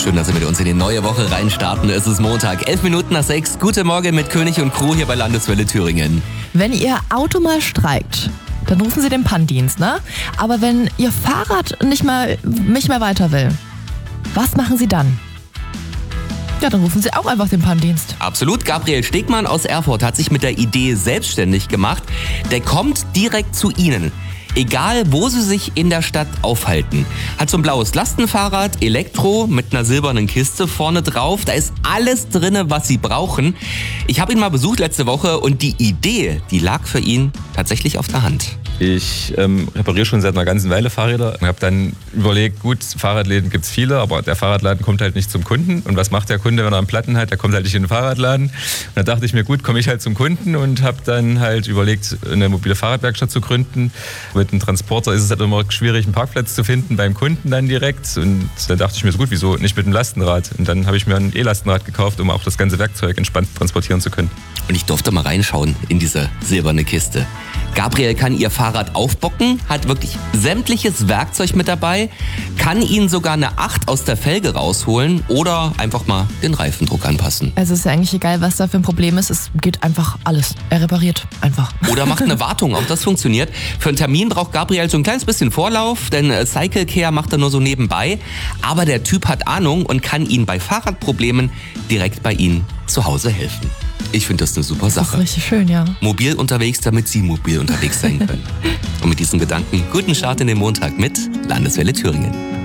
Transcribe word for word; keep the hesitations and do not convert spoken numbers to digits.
Schön, dass Sie mit uns in die neue Woche reinstarten. Es ist Montag, elf Minuten nach sechs. Guten Morgen mit König und Crew hier bei Landeswelle Thüringen. Wenn Ihr Auto mal streikt, dann rufen Sie den Panndienst, ne? Aber wenn Ihr Fahrrad nicht mehr, nicht mehr weiter will, was machen Sie dann? Ja, dann rufen Sie auch einfach den Panndienst. Absolut. Gabriel Stegmann aus Erfurt hat sich mit der Idee selbstständig gemacht. Der kommt direkt zu Ihnen. Egal, wo Sie sich in der Stadt aufhalten. Hat so ein blaues Lastenfahrrad, Elektro, mit einer silbernen Kiste vorne drauf. Da ist alles drinne, was Sie brauchen. Ich habe ihn mal besucht letzte Woche und die Idee, die lag für ihn tatsächlich auf der Hand. Ich ähm, repariere schon seit einer ganzen Weile Fahrräder und habe dann überlegt, gut, Fahrradläden gibt's viele, aber der Fahrradladen kommt halt nicht zum Kunden. Und was macht der Kunde, wenn er einen Platten hat? Der kommt halt nicht in den Fahrradladen. Und da dachte ich mir, gut, komme ich halt zum Kunden und habe dann halt überlegt, eine mobile Fahrradwerkstatt zu gründen. Mit einem Transporter ist es halt immer schwierig, einen Parkplatz zu finden beim Kunden dann direkt. Und da dachte ich mir so, gut, wieso nicht mit dem Lastenrad? Und dann habe ich mir ein E-Lastenrad gekauft, um auch das ganze Werkzeug entspannt transportieren zu können. Und ich durfte mal reinschauen in diese silberne Kiste. Gabriel kann ihr Fahrrad aufbocken, hat wirklich sämtliches Werkzeug mit dabei, kann Ihnen sogar eine acht aus der Felge rausholen oder einfach mal den Reifendruck anpassen. Also es ist ja eigentlich egal, was da für ein Problem ist. Es geht einfach alles. Er repariert einfach. Oder macht eine Wartung, auch das funktioniert. Für einen Termin braucht Gabriel so ein kleines bisschen Vorlauf, denn Cycle Care macht er nur so nebenbei. Aber der Typ hat Ahnung und kann Ihnen bei Fahrradproblemen direkt bei Ihnen zu Hause helfen. Ich finde das eine super Sache. Das ist richtig schön, ja. Mobil unterwegs, damit Sie mobil unterwegs sein können. Und mit diesen Gedanken, guten Start in den Montag mit Landeswelle Thüringen.